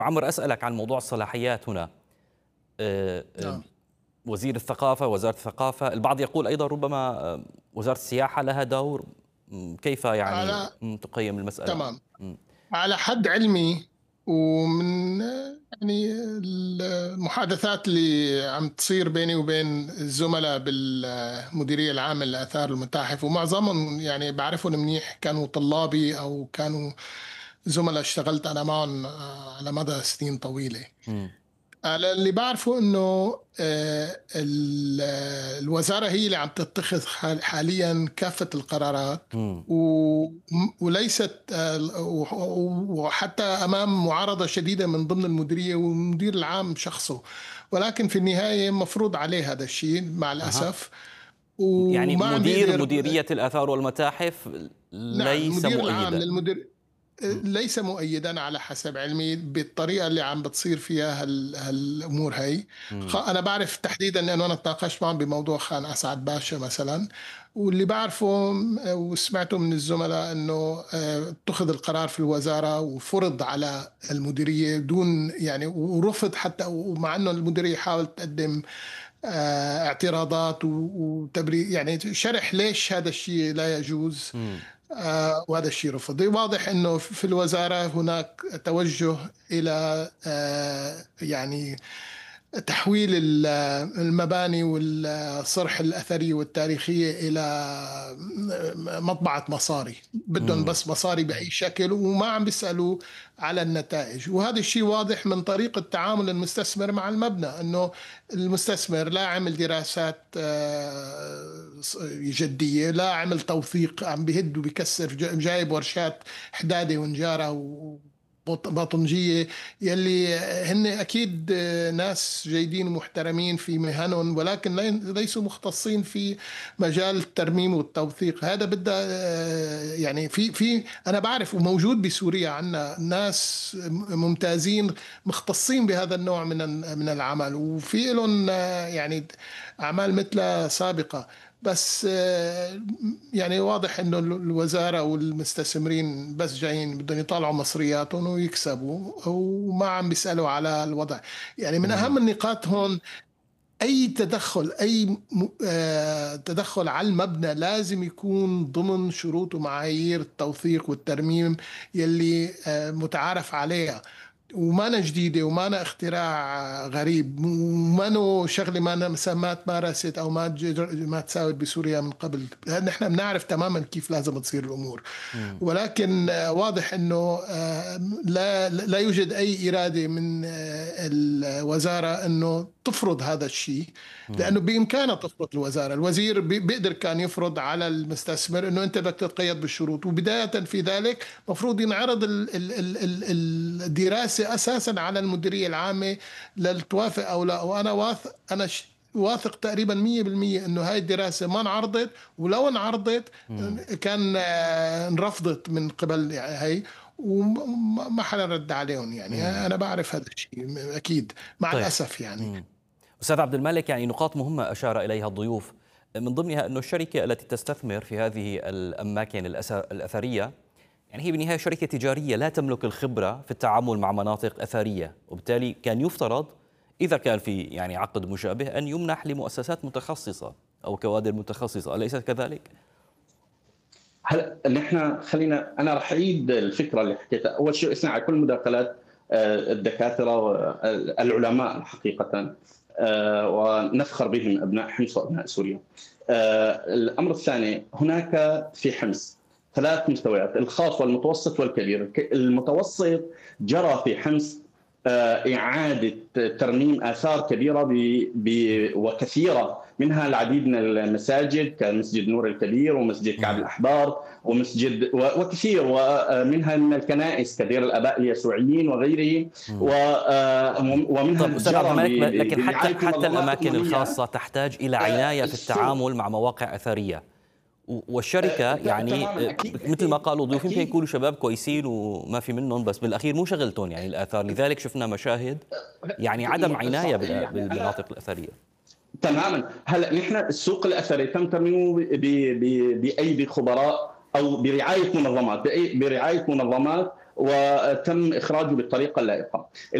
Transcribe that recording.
عمر، أسألك عن موضوع الصلاحيات هنا. آه، آه، نعم. وزير الثقافة، وزارة الثقافة، البعض يقول أيضا ربما وزارة السياحة لها دور. كيف يعني على تقيم المسألة؟ تمام. مم. على حد علمي، ومن يعني المحادثات اللي عم تصير بيني وبين الزملاء بالمديرية العامة للآثار المتاحف، ومعظمهم يعني بعرفهم منيح، كانوا طلابي أو كانوا زملاء اشتغلت أنا معهم على مدى سنين طويلة. مم. أنا اللي بعرفه إنه الوزارة هي اللي عم تتخذ حاليا كافة القرارات، مم. وليست وحتى أمام معارضة شديدة من ضمن المديرية والمدير العام شخصه. ولكن في النهاية مفروض عليه هذا الشيء مع أها. الأسف، يعني وما عم بيقدر. مديرية الآثار والمتاحف نعم، ليس المدير العام مؤيدا. للمدير مم. ليس مؤيدا على حسب علمي بالطريقة اللي عم بتصير فيها هالأمور هي. مم. أنا بعرف تحديدا لأنه أنا تناقشت معهم بموضوع خان أسعد باشا مثلا، واللي بعرفه وسمعته من الزملاء أنه اتخذ القرار في الوزارة وفرض على المديرية دون يعني ورفض حتى، ومع أنه المديرية حاولت تقدم اعتراضات وتبرير، يعني شرح ليش هذا الشيء لا يجوز. مم. وهذا الشيء رفض. واضح انه في الوزاره هناك توجه الى يعني تحويل المباني والصرح الأثري والتاريخية إلى مطبعة مصاري، بدهم مم. بس مصاري بأي شكل، وما عم بيسألوا على النتائج. وهذا الشيء واضح من طريقة تعامل المستثمر مع المبنى، أنه المستثمر لا عمل دراسات جدية، لا عمل توثيق، عم بيهد وبيكسر، جايب ورشات حدادة ونجارة باطنجية، يلي هن أكيد ناس جيدين ومحترمين في مهنهم، ولكن ليسوا مختصين في مجال الترميم والتوثيق. هذا بدأ يعني في أنا بعرف وموجود بسوريا عندنا ناس ممتازين مختصين بهذا النوع من العمل، وفي لهم يعني أعمال مثل سابقة. بس يعني واضح انه الوزاره والمستثمرين بس جايين بدهم يطالعوا مصرياتهم ويكسبوا، وما عم بيسالوا على الوضع. يعني من مم. اهم النقاط هون، اي تدخل، تدخل على المبنى لازم يكون ضمن شروط ومعايير التوثيق والترميم يلي متعارف عليها، ومانا جديدة ومانا اختراع غريب، ومانو شغلة ما تمارست أو ما تساوت بسوريا من قبل. نحن بنعرف تماما كيف لازم تصير الأمور. مم. ولكن واضح أنه لا يوجد أي إرادة من الوزارة أنه تفرض هذا الشيء، مم. لأنه بإمكانها تفرض. الوزير بيقدر كان يفرض على المستثمر أنه أنت بدك تتقيد بالشروط، وبداية في ذلك مفروض ينعرض الدراسة أساسا على المديرية العامة للتوافق أو لا. وأنا واثق، واثق تقريبا 100% انه هاي الدراسه ما انعرضت، ولو انعرضت مم. كان انرفضت من قبل هاي، وما حدا رد عليهم. يعني مم. انا بعرف هذا الشيء اكيد مع طيب. الاسف يعني. مم. أستاذ عبد الملك، يعني نقاط مهمة أشار إليها الضيوف، من ضمنها أن الشركة التي تستثمر في هذه الأماكن الأثرية يعني هي بالنهاية شركة تجارية لا تملك الخبرة في التعامل مع مناطق أثرية، وبالتالي كان يفترض إذا كان في يعني عقد مشابه أن يمنح لمؤسسات متخصصة أو كوادر متخصصة، أليس كذلك؟ هلا نحن خلينا، انا رح اعيد الفكره اللي حكيتها. اول شيء اسمع على كل مداخلات الدكاتره والعلماء حقيقه، ونفخر بهم ابناء حمص وابناء سوريا. الامر الثاني، هناك في حمص ثلاث مستويات: الخاص والمتوسط والكبير. المتوسط جرى في حمص إعادة ترميم آثار كبيرة وكثيرة، منها العديد من المساجد كمسجد نور الكبير ومسجد كعب مم. الأحبار ومسجد وكثير، ومنها من الكنائس كدير الآباء اليسوعيين وغيره، مم. ومنها طب أستاذ عبد الجرى الملك، لكن برعاية حتى منظمات الأماكن أممية. الخاصة تحتاج إلى عناية في السوق التعامل مع مواقع أثرية، والشركة يعني تماما، أكيد مثل ما أكيد قالوا الضيوف يمكن أكيد. يكونوا شباب كويسين وما في منهم، بس بالأخير مو شغلتهم يعني الآثار، لذلك شفنا مشاهد يعني عدم عناية يعني بالمناطق الأثرية. تماما. هلا نحن السوق الاثري تم ترميمه بايدي خبراء او برعايه منظمات، برعايه منظمات وتم اخراجه بالطريقه اللائقه.